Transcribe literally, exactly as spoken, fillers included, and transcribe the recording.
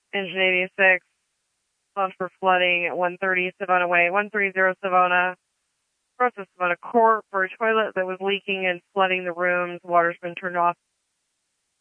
Engine eighty-six, on for flooding at one thirty Savona Way, one thirty Savona. Process Savona Court for a toilet that was leaking and flooding the rooms. Water's been turned off